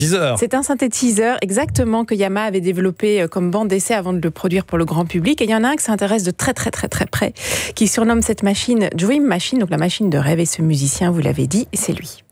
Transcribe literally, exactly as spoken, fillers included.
Teaser. C'est un synthétiseur exactement que Yamaha avait développé comme bande d'essai avant de le produire pour le grand public. Et il y en a un qui s'intéresse de très très très très près, qui surnomme cette machine Dream Machine, donc la machine de rêve. Et ce musicien, vous l'avez dit, c'est lui.